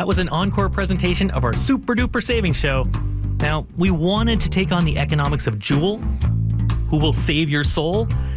That was an encore presentation of our super duper savings show. Now, we wanted to take on the economics of Joule, who will save your soul,